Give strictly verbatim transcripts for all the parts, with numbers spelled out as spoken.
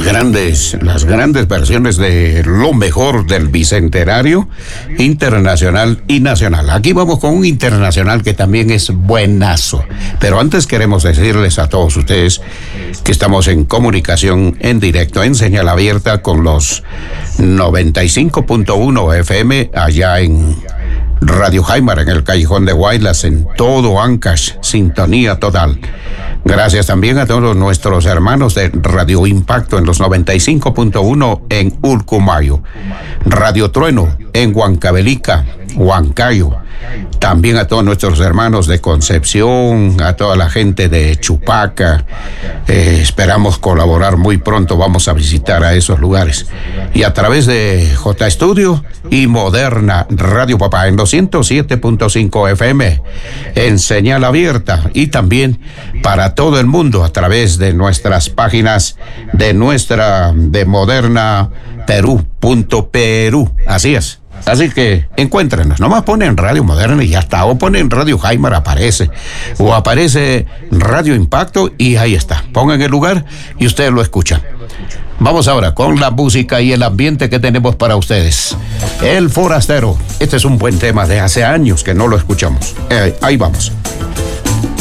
grandes, las grandes versiones de lo mejor del Bicentenario internacional y nacional. Aquí vamos con un internacional que también es buenazo. Pero antes queremos decirles a todos ustedes que estamos en comunicación en directo, en señal abierta con los noventa y cinco punto uno F M allá en Radio Jaimar, en el Callejón de Guaylas, en todo Ancash, sintonía total. Gracias también a todos nuestros hermanos de Radio Impacto en los noventa y cinco punto uno en Urcumayo, Radio Trueno en Huancavelica, Huancayo. También a todos nuestros hermanos de Concepción, a toda la gente de Chupaca. Eh, esperamos colaborar muy pronto, vamos a visitar a esos lugares. Y a través de J Studio y Moderna Radio Papá en doscientos siete punto cinco F M, en señal abierta, y también para todo el mundo a través de nuestras páginas de nuestra, de Moderna Perú punto Perú. Así es. Así que encuéntrenos, nomás ponen Radio Moderna y ya está, o ponen Radio Jaimar, aparece, o aparece Radio Impacto y ahí está, pongan el lugar y ustedes lo escuchan. Vamos ahora con la música y el ambiente que tenemos para ustedes. El Forastero, este es un buen tema de hace años que no lo escuchamos. Eh, ahí vamos.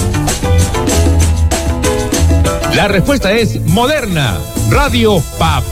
La respuesta es Moderna Radio Papá.